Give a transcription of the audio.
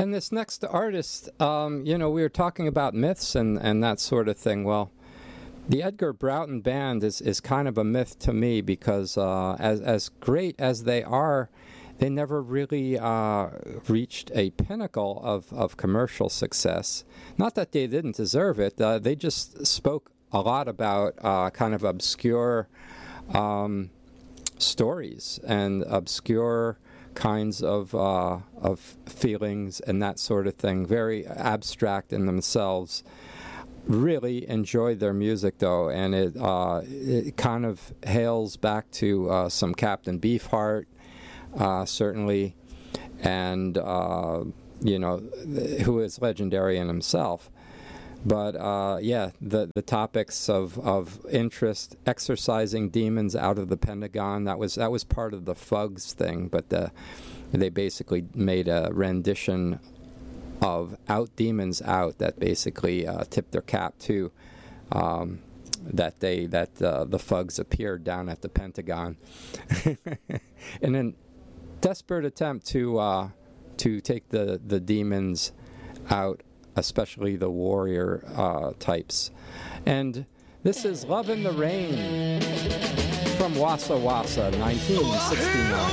And this next artist, we were talking about myths and that sort of thing. Well, the Edgar Broughton Band is kind of a myth to me because as great as they are, they never really reached a pinnacle of commercial success. Not that they didn't deserve it. They just spoke a lot about kind of obscure stories and obscure kinds of feelings and that sort of thing, very abstract in themselves. Really enjoyed their music though, and it kind of hails back to some Captain Beefheart, certainly, and who is legendary in himself. But the topics of interest, exorcising demons out of the Pentagon, that was part of the Fugs thing. But they basically made a rendition of "Out Demons Out" that basically tipped their cap to that the Fugs appeared down at the Pentagon in a desperate attempt to take the demons out, especially the warrior types. And this is "Love in the Rain" from Wassa Wassa, 1969.